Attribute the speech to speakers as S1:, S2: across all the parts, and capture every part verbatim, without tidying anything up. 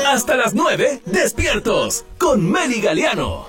S1: Hasta las nueve, despiertos, con Meli Galeano.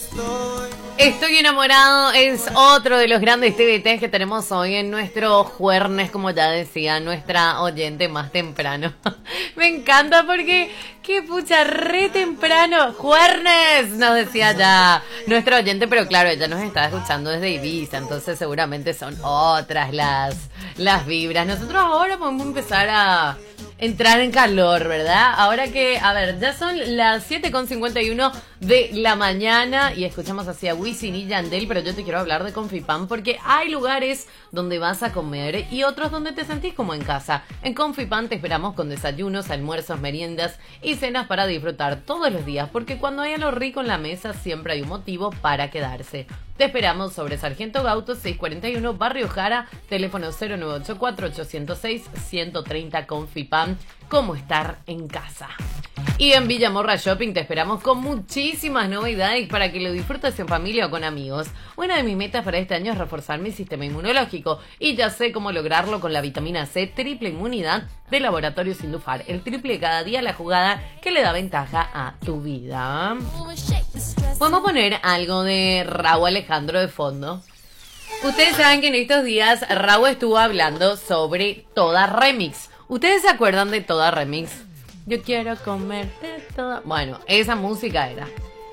S2: Estoy enamorado es otro de los grandes T V Ts que tenemos hoy en nuestro jueves, como ya decía nuestra oyente más temprano. Me encanta porque, qué pucha, re temprano, jueves, nos decía ya nuestro oyente, pero claro, ella nos está escuchando desde Ibiza, entonces seguramente son otras las, las vibras. Nosotros ahora podemos empezar a entrar en calor, ¿verdad? Ahora que, a ver, ya son las siete con cincuenta y uno de la mañana y escuchamos así a Wisin y Yandel, pero yo te quiero hablar de Confipan porque hay lugares donde vas a comer y otros donde te sentís como en casa. En Confipan te esperamos con desayunos, almuerzos, meriendas y cenas para disfrutar todos los días, porque cuando hay algo rico en la mesa siempre hay un motivo para quedarse. Te esperamos sobre Sargento Gauto seiscientos cuarenta y uno, Barrio Jara, teléfono cero nueve ocho cuatro, ocho cero seis, uno tres cero. Confipan, como estar en casa. Y en Villamorra Shopping te esperamos con muchísimas novedades para que lo disfrutes en familia o con amigos. Una de mis metas para este año es reforzar mi sistema inmunológico y ya sé cómo lograrlo con la vitamina C triple inmunidad de Laboratorio Sindufar. El triple cada día la jugada que le da ventaja a tu vida. Podemos poner algo de Raúl Alejandro de fondo. Ustedes saben que en estos días Raúl estuvo hablando sobre Toda Remix. ¿Ustedes se acuerdan de Toda Remix? Yo quiero comerte toda... Bueno, esa música era.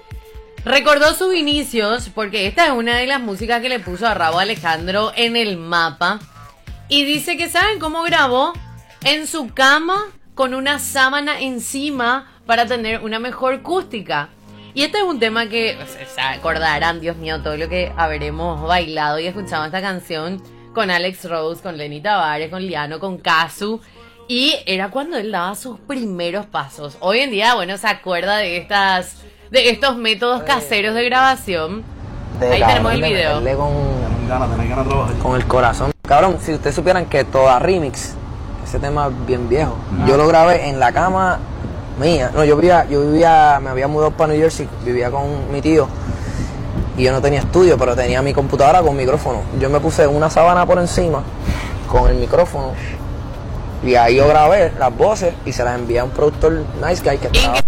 S2: Recordó sus inicios porque esta es una de las músicas que le puso a Raúl Alejandro en el mapa. Y dice que ¿saben cómo grabó? En su cama con una sábana encima para tener una mejor acústica. Y este es un tema que se acordarán, Dios mío, todo lo que habremos bailado y escuchado esta canción con Alex Rose, con Lenny Tavares, con Liano, con Kazu. Y era cuando él daba sus primeros pasos. Hoy en día, bueno, se acuerda de estas, de estos métodos caseros de grabación. De Ahí tenemos el video.
S3: Con, con el corazón. Cabrón, si ustedes supieran que Toda Remix, ese tema es bien viejo. No. Yo lo grabé en la cama mía. No, yo vivía, yo vivía, me había mudado para New Jersey, vivía con mi tío. Y yo no tenía estudio, pero tenía mi computadora con micrófono. Yo me puse una sábana por encima con el micrófono. Y ahí yo grabé las voces y se las envié a un productor nice guy que estaba.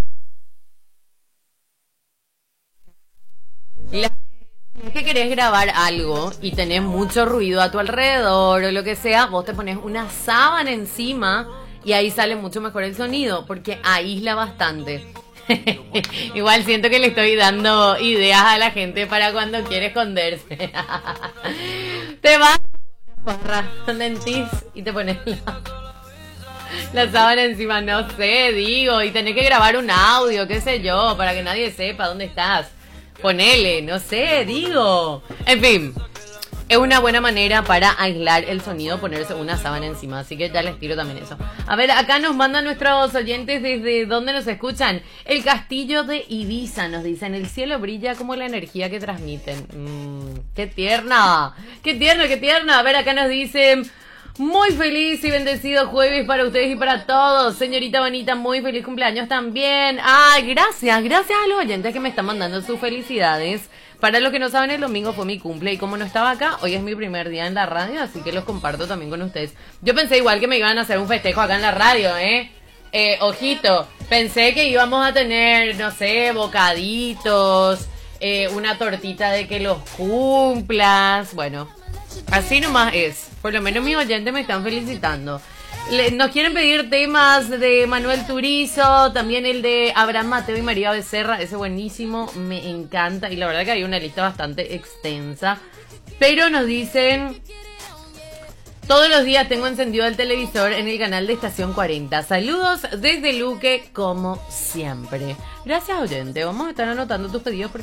S2: La... Si es que querés grabar algo y tenés mucho ruido a tu alrededor o lo que sea, vos te pones una sábana encima y ahí sale mucho mejor el sonido porque aísla bastante. Igual siento que le estoy dando ideas a la gente para cuando quiere esconderse. Te vas a una porra, mentís y te pones la... La sábana encima, no sé, digo, y tenés que grabar un audio, qué sé yo, para que nadie sepa dónde estás. Ponele, no sé, digo. En fin, es una buena manera para aislar el sonido, ponerse una sábana encima, así que ya les tiro también eso. A ver, acá nos mandan nuestros oyentes desde donde nos escuchan. El castillo de Ibiza, nos dicen, el cielo brilla como la energía que transmiten. Mmm, qué tierna, qué tierna, qué tierna. A ver, acá nos dicen... Muy feliz y bendecido jueves para ustedes y para todos. Señorita Bonita, muy feliz cumpleaños también. Ay, gracias, gracias a los oyentes que me están mandando sus felicidades. Para los que no saben, el domingo fue mi cumple y como no estaba acá, hoy es mi primer día en la radio, así que los comparto también con ustedes. Yo pensé igual que me iban a hacer un festejo acá en la radio, ¿eh? Eh, ojito, pensé que íbamos a tener, no sé, bocaditos, eh, una tortita de que los cumplas, bueno... Así nomás es. Por lo menos mis oyentes me están felicitando. Le, nos quieren pedir temas de Manuel Turizo, también el de Abraham Mateo y María Becerra. Ese buenísimo, me encanta. Y la verdad que hay una lista bastante extensa. Pero nos dicen... Todos los días tengo encendido el televisor en el canal de Estación cuarenta. Saludos desde Luque, como siempre. Gracias, oyente. Vamos a estar anotando tus pedidos.